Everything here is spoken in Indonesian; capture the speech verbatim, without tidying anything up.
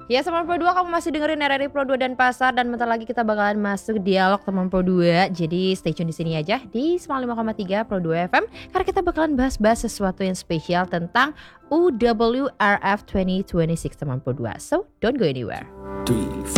Ya teman Pro dua, kamu masih dengerin R R I Pro dua dan Pasar, dan bentar lagi kita bakalan masuk dialog teman Pro dua. Jadi stay tune di sini aja di sembilan puluh lima koma tiga Pro dua F M karena kita bakalan bahas-bahas sesuatu yang spesial tentang U W R F dua ribu dua puluh enam teman Pro dua. So don't go anywhere. Three,